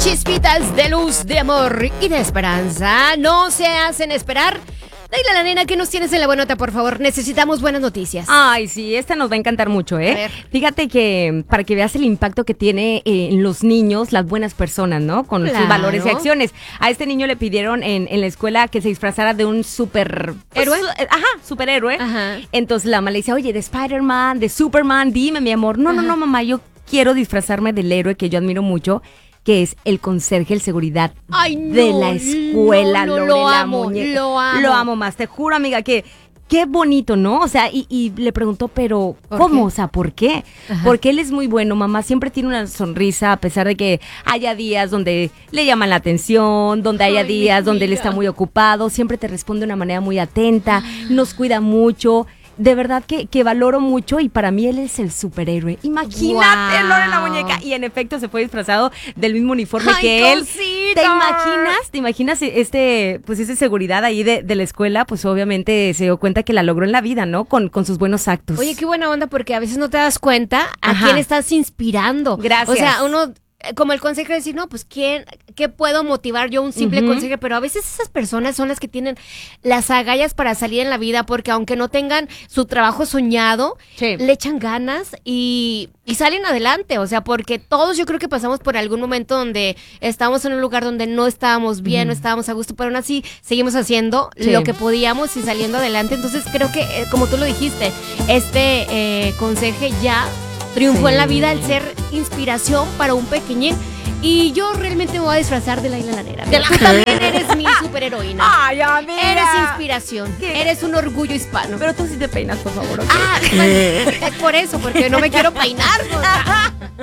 Chispitas de luz, de amor y de esperanza no se hacen esperar. Dile la nena, ¿qué nos tienes en la buena nota, por favor? Necesitamos buenas noticias. Ay, sí, esta nos va a encantar mucho, ¿eh? A ver. Fíjate que para que veas el impacto que tiene en los niños las buenas personas, ¿no? Con sus valores y acciones. A este niño le pidieron en la escuela que se disfrazara de un superhéroe. Superhéroe. Ajá. Entonces la mamá le dice, oye, de Spider-Man, de Superman, dime, mi amor. No, mamá, yo quiero disfrazarme del héroe que yo admiro mucho, que es el conserje, el seguridad de la escuela. Lo amo, lo amo. Lo amo más, te juro, amiga, que qué bonito, ¿no? O sea, y le preguntó, pero ¿cómo? O sea, ¿por qué? Ajá. Porque él es muy bueno, mamá, siempre tiene una sonrisa, a pesar de que haya días donde le llaman la atención, donde haya días donde él está muy ocupado, siempre te responde de una manera muy atenta, nos cuida mucho. De verdad que valoro mucho y para mí él es el superhéroe. Imagínate, wow. Lore la muñeca. Y en efecto se fue disfrazado del mismo uniforme que él. ¿Te imaginas esa seguridad ahí de la escuela? Pues obviamente se dio cuenta que la logró en la vida, ¿no? Con sus buenos actos. Oye, qué buena onda, porque a veces no te das cuenta a quién estás inspirando. Gracias. O sea, uno, como el consejo de decir, no, pues ¿qué puedo motivar yo? Un simple consejo, pero a veces esas personas son las que tienen las agallas para salir en la vida, porque aunque no tengan su trabajo soñado, le echan ganas y salen adelante. O sea, porque todos yo creo que pasamos por algún momento donde estábamos en un lugar donde no estábamos bien, no estábamos a gusto, pero aún así seguimos haciendo lo que podíamos y saliendo adelante. Entonces creo que, como tú lo dijiste, conseje ya triunfó en la vida al ser inspiración para un pequeñín. Y yo realmente me voy a disfrazar de la Isla Lanera. Tú también eres mi superheroína. Ay, amiga. Eres inspiración. ¿Qué? Eres un orgullo hispano. Pero tú sí te peinas, por favor. ¿Okay? Por eso, porque no me quiero peinar.